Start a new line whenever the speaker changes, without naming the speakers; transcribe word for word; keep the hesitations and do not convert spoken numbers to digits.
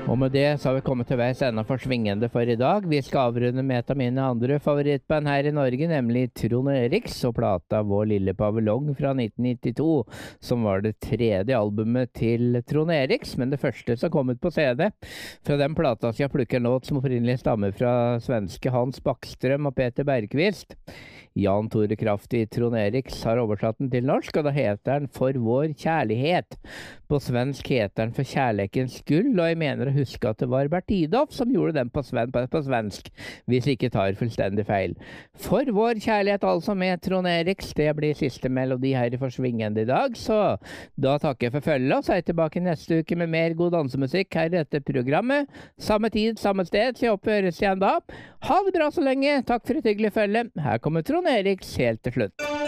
Og med det så har vi kommet til veis enda for svingende for i dag. Vi skal avrunde med et av mine andre favorittband her i Norge, nemlig Trond Eriks og plata Vår Lille Pavilong fra nitten nittito, som var det tredje albumet til Trond Eriks, men det første som kom ut på C D. Fra den plata skal jeg plukke en låt som opprinnelig stammer fra svenske Hans Backström og Peter Bergqvist. Jan Tore Kraft i Trond Eriks har oversatt den til norsk, og da heter den For vår kjærlighet. På svensk heter den For kjærleikens skyld, og jeg mener å huske at det var Bert Idolf som gjorde den på, sven på, på svensk, hvis jeg ikke tar fullstendig feil. For vår kjærlighet altså med Trond Eriks, det blir siste melodi her i Forsvingende i dag, så da takker jeg for følget, og så er jeg tilbake neste uke med mer god dansemusikk her i dette programmet. Samme tid, samme sted, så jeg oppføres igjen da. Ha det bra så lenge, takk for et hyggelig følge. Her kommer Trond Eriks helt til slutt.